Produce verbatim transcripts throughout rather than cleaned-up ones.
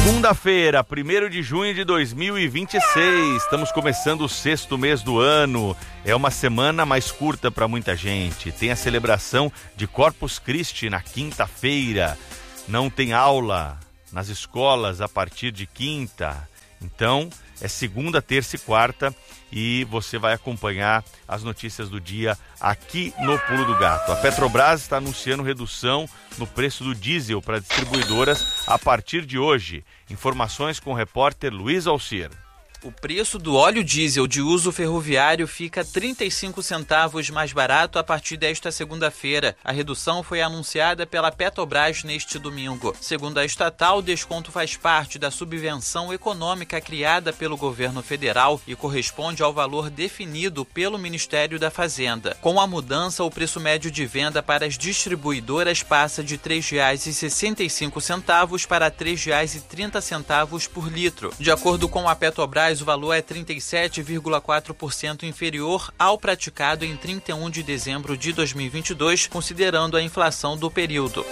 Segunda-feira, primeiro de junho de dois mil e vinte e seis, estamos começando o sexto mês do ano. É uma semana mais curta para muita gente. Tem a celebração de Corpus Christi na quinta-feira. Não tem aula nas escolas a partir de quinta. Então, é segunda, terça e quarta e você vai acompanhar as notícias do dia aqui no Pulo do Gato. A Petrobras está anunciando redução no preço do diesel para distribuidoras a partir de hoje. Informações com o repórter Luiz Alcir. O preço do óleo diesel de uso ferroviário fica trinta e cinco centavos mais barato a partir desta segunda-feira. A redução foi anunciada pela Petrobras neste domingo. Segundo a estatal, o desconto faz parte da subvenção econômica criada pelo governo federal e corresponde ao valor definido pelo Ministério da Fazenda. Com a mudança, o preço médio de venda para as distribuidoras passa de três reais e sessenta e cinco centavos para três reais e trinta centavos por litro. De acordo com a Petrobras, o valor é trinta e sete vírgula quatro por cento inferior ao praticado em trinta e um de dezembro de dois mil e vinte e dois, considerando a inflação do período.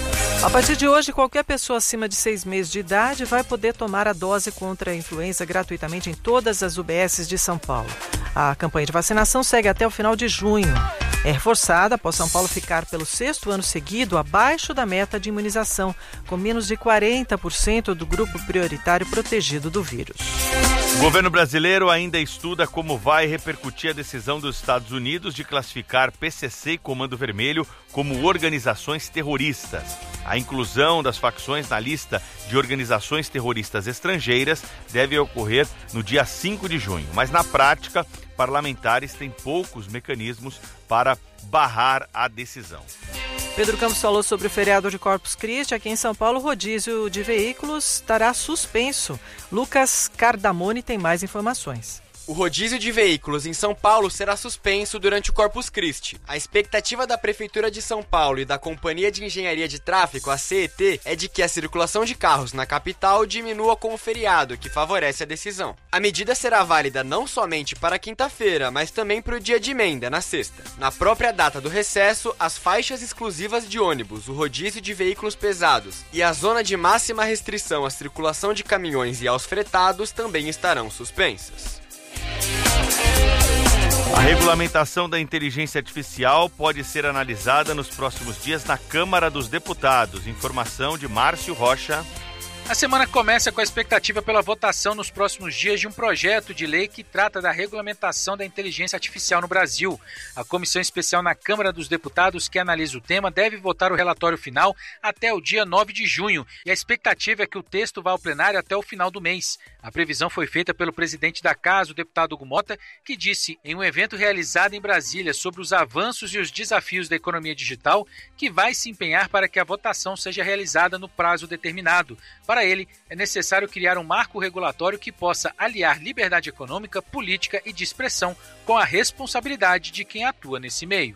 A partir de hoje, qualquer pessoa acima de seis meses de idade vai poder tomar a dose contra a influenza gratuitamente em todas as U B Ss de São Paulo. A campanha de vacinação segue até o final de junho. É reforçada após São Paulo ficar pelo sexto ano seguido abaixo da meta de imunização, com menos de quarenta por cento do grupo prioritário protegido do vírus. O governo brasileiro ainda estuda como vai repercutir a decisão dos Estados Unidos de classificar P C C e Comando Vermelho como organizações terroristas. A inclusão das facções na lista de organizações terroristas estrangeiras deve ocorrer no dia cinco de junho, mas na prática, parlamentares têm poucos mecanismos para barrar a decisão. Pedro Campos falou sobre o feriado de Corpus Christi. Aqui em São Paulo, o rodízio de veículos estará suspenso. Lucas Cardamone tem mais informações. O rodízio de veículos em São Paulo será suspenso durante o Corpus Christi. A expectativa da Prefeitura de São Paulo e da Companhia de Engenharia de Tráfego, a C E T, é de que a circulação de carros na capital diminua com o feriado, que favorece a decisão. A medida será válida não somente para quinta-feira, mas também para o dia de emenda, na sexta. Na própria data do recesso, as faixas exclusivas de ônibus, o rodízio de veículos pesados e a zona de máxima restrição à circulação de caminhões e aos fretados também estarão suspensas. A regulamentação da inteligência artificial pode ser analisada nos próximos dias na Câmara dos Deputados. Informação de Márcio Rocha. A semana começa com a expectativa pela votação nos próximos dias de um projeto de lei que trata da regulamentação da inteligência artificial no Brasil. A comissão especial na Câmara dos Deputados que analisa o tema deve votar o relatório final até o dia nove de junho e a expectativa é que o texto vá ao plenário até o final do mês. A previsão foi feita pelo presidente da Casa, o deputado Hugo Mota, que disse em um evento realizado em Brasília sobre os avanços e os desafios da economia digital que vai se empenhar para que a votação seja realizada no prazo determinado. Para ele, é necessário criar um marco regulatório que possa aliar liberdade econômica, política e de expressão com a responsabilidade de quem atua nesse meio.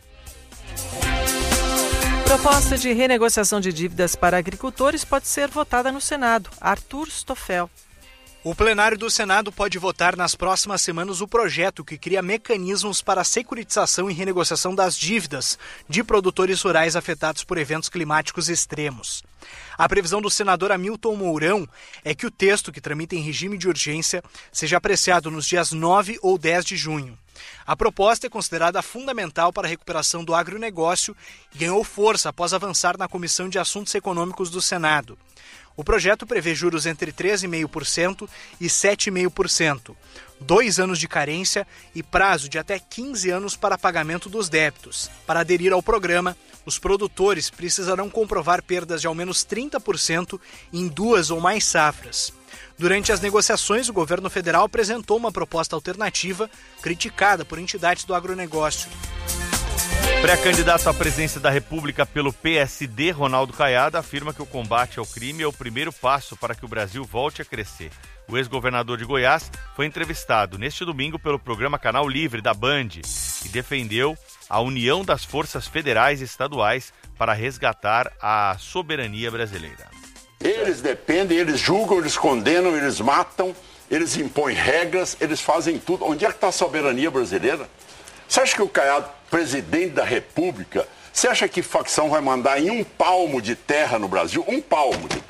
Proposta de renegociação de dívidas para agricultores pode ser votada no Senado. Arthur Stoffel. O plenário do Senado pode votar nas próximas semanas o projeto que cria mecanismos para a securitização e renegociação das dívidas de produtores rurais afetados por eventos climáticos extremos. A previsão do senador Hamilton Mourão é que o texto, que tramita em regime de urgência, seja apreciado nos dias nove ou dez de junho. A proposta é considerada fundamental para a recuperação do agronegócio e ganhou força após avançar na Comissão de Assuntos Econômicos do Senado. O projeto prevê juros entre três vírgula cinco por cento e sete vírgula cinco por cento, dois anos de carência e prazo de até quinze anos para pagamento dos débitos. Para aderir ao programa, os produtores precisarão comprovar perdas de ao menos trinta por cento em duas ou mais safras. Durante as negociações, o governo federal apresentou uma proposta alternativa criticada por entidades do agronegócio. Pré-candidato à presidência da República pelo P S D, Ronaldo Caiado, afirma que o combate ao crime é o primeiro passo para que o Brasil volte a crescer. O ex-governador de Goiás foi entrevistado neste domingo pelo programa Canal Livre da Band e defendeu a união das forças federais e estaduais para resgatar a soberania brasileira. Eles dependem, eles julgam, eles condenam, eles matam, eles impõem regras, eles fazem tudo. Onde é que está a soberania brasileira? Você acha que o Caiado, presidente da República, você acha que facção vai mandar em um palmo de terra no Brasil? Um palmo de terra.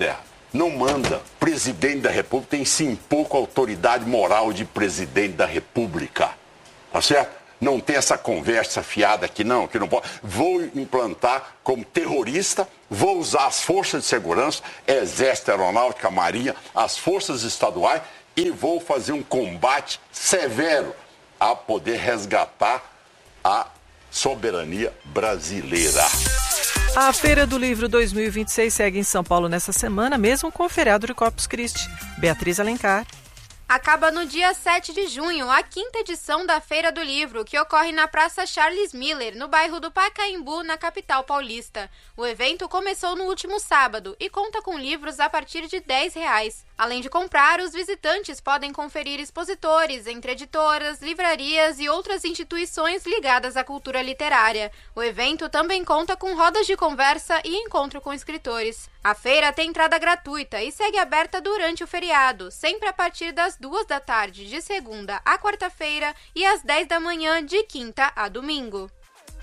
não manda. Presidente da República tem sim pouco autoridade moral de presidente da República. Tá certo? Não tem essa conversa fiada aqui, não, que não pode. Vou implantar como terrorista, vou usar as forças de segurança, Exército, Aeronáutica, Marinha, as forças estaduais e vou fazer um combate severo a poder resgatar a soberania brasileira. A Feira do Livro dois mil e vinte e seis segue em São Paulo nessa semana, mesmo com o feriado de Corpus Christi. Beatriz Alencar. Acaba no dia sete de junho a quinta edição da Feira do Livro, que ocorre na Praça Charles Miller, no bairro do Pacaembu, na capital paulista. O evento começou no último sábado e conta com livros a partir de dez reais. Além de comprar, os visitantes podem conferir expositores entre editoras, livrarias e outras instituições ligadas à cultura literária. O evento também conta com rodas de conversa e encontro com escritores. A feira tem entrada gratuita e segue aberta durante o feriado, sempre a partir das duas da tarde de segunda a quarta-feira e às dez da manhã de quinta a domingo.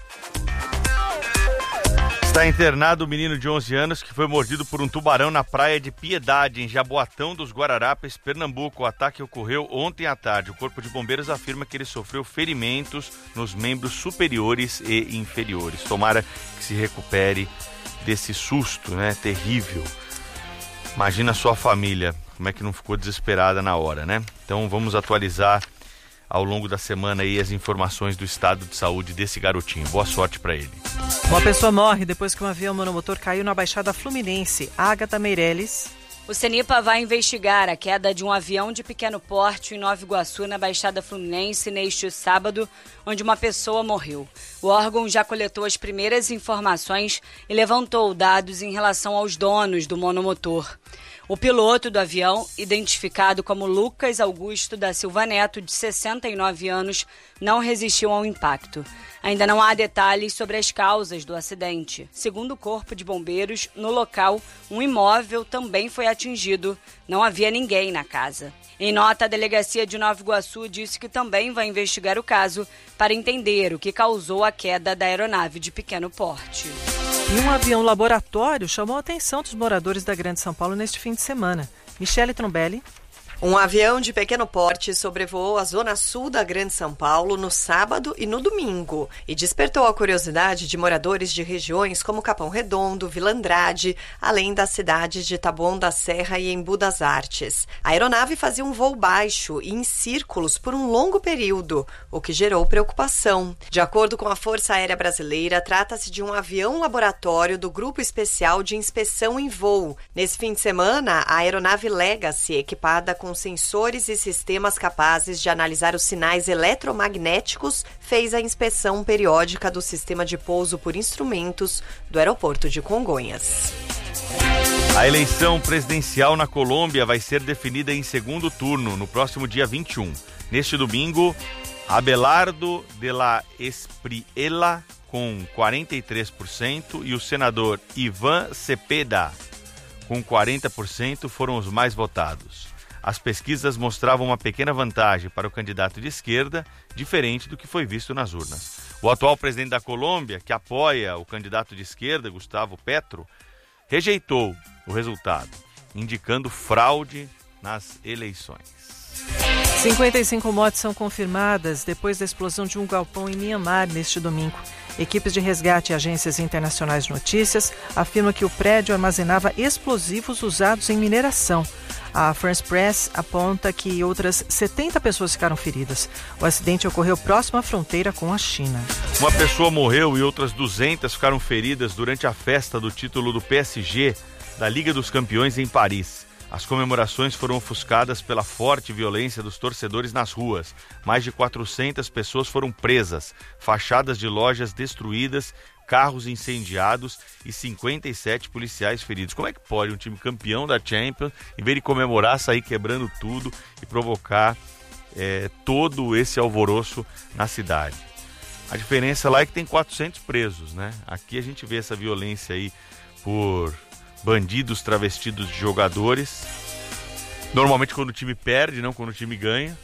Está internado o menino de onze anos que foi mordido por um tubarão na praia de Piedade, em Jaboatão dos Guararapes, Pernambuco. O ataque ocorreu ontem à tarde. O Corpo de Bombeiros afirma que ele sofreu ferimentos nos membros superiores e inferiores. Tomara que se recupere desse susto, né? Terrível. Imagina a sua família, como é que não ficou desesperada na hora, né? Então vamos atualizar ao longo da semana aí as informações do estado de saúde desse garotinho. Boa sorte para ele. Uma pessoa morre depois que um avião monomotor caiu na Baixada Fluminense. Agatha Meirelles. O CENIPA vai investigar a queda de um avião de pequeno porte em Nova Iguaçu, na Baixada Fluminense, neste sábado, onde uma pessoa morreu. O órgão já coletou as primeiras informações e levantou dados em relação aos donos do monomotor. O piloto do avião, identificado como Lucas Augusto da Silva Neto, de sessenta e nove anos, não resistiu ao impacto. Ainda não há detalhes sobre as causas do acidente. Segundo o Corpo de Bombeiros, no local, um imóvel também foi atingido. Não havia ninguém na casa. Em nota, a Delegacia de Nova Iguaçu disse que também vai investigar o caso para entender o que causou a queda da aeronave de pequeno porte. E um avião laboratório chamou a atenção dos moradores da Grande São Paulo neste fim de semana. Michele Trombelli. Um avião de pequeno porte sobrevoou a zona sul da Grande São Paulo no sábado e no domingo e despertou a curiosidade de moradores de regiões como Capão Redondo, Vila Andrade, além das cidades de Taboão da Serra e Embu das Artes. A aeronave fazia um voo baixo e em círculos por um longo período, o que gerou preocupação. De acordo com a Força Aérea Brasileira, trata-se de um avião laboratório do Grupo Especial de Inspeção em Voo. Nesse fim de semana, a aeronave Legacy, equipada com com sensores e sistemas capazes de analisar os sinais eletromagnéticos, fez a inspeção periódica do sistema de pouso por instrumentos do aeroporto de Congonhas. A eleição presidencial na Colômbia vai ser definida em segundo turno, no próximo dia vinte e um. Neste domingo, Abelardo de la Espriella, com quarenta e três por cento, e o senador Ivan Cepeda, com quarenta por cento, foram os mais votados. As pesquisas mostravam uma pequena vantagem para o candidato de esquerda, diferente do que foi visto nas urnas. O atual presidente da Colômbia, que apoia o candidato de esquerda, Gustavo Petro, rejeitou o resultado, indicando fraude nas eleições. cinquenta e cinco mortes são confirmadas depois da explosão de um galpão em Mianmar neste domingo. Equipes de resgate e agências internacionais de notícias afirmam que o prédio armazenava explosivos usados em mineração. A France Press aponta que outras setenta pessoas ficaram feridas. O acidente ocorreu próximo à fronteira com a China. Uma pessoa morreu e outras duzentas ficaram feridas durante a festa do título do P S G da Liga dos Campeões em Paris. As comemorações foram ofuscadas pela forte violência dos torcedores nas ruas. Mais de quatrocentas pessoas foram presas, fachadas de lojas destruídas, carros incendiados e cinquenta e sete policiais feridos. Como é que pode um time campeão da Champions, em vez de comemorar, sair quebrando tudo e provocar é, todo esse alvoroço na cidade? A diferença lá é que tem quatrocentos presos, né? Aqui a gente vê essa violência aí por bandidos travestidos de jogadores, normalmente quando o time perde, não quando o time ganha,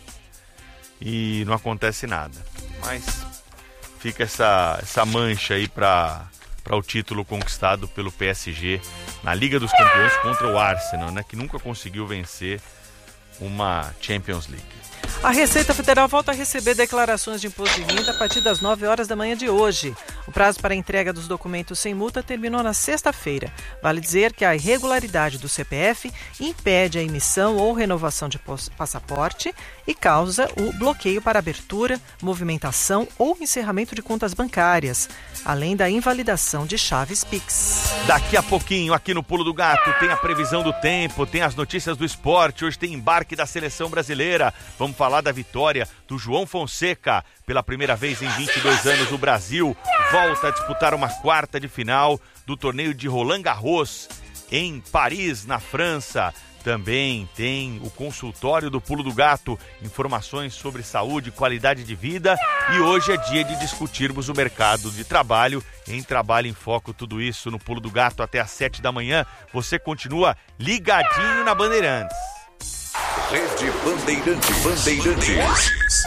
e não acontece nada. Mas fica essa, essa mancha aí para o título conquistado pelo P S G na Liga dos Campeões contra o Arsenal, né, que nunca conseguiu vencer uma Champions League. A Receita Federal volta a receber declarações de imposto de renda a partir das nove horas da manhã de hoje. O prazo para a entrega dos documentos sem multa terminou na sexta-feira. Vale dizer que a irregularidade do C P F impede a emissão ou renovação de passaporte e causa o bloqueio para abertura, movimentação ou encerramento de contas bancárias, além da invalidação de chaves Pix. Daqui a pouquinho, aqui no Pulo do Gato, tem a previsão do tempo, tem as notícias do esporte, hoje tem embarque da seleção brasileira. Vamos falar da vitória do João Fonseca. Pela primeira vez em vinte e dois anos, o Brasil volta a disputar uma quarta de final do torneio de Roland Garros em Paris, na França. Também tem o consultório do Pulo do Gato, informações sobre saúde e qualidade de vida. E hoje é dia de discutirmos o mercado de trabalho em Trabalho em Foco. Tudo isso no Pulo do Gato até às sete da manhã. Você continua ligadinho na Bandeirantes. Rede Bandeirantes. Bandeirantes.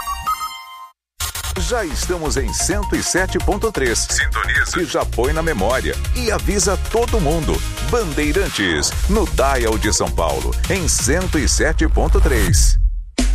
Já estamos em cento e sete ponto três. Sintoniza. E já põe na memória. E avisa todo mundo. Bandeirantes, no Dial de São Paulo, em cento e sete ponto três.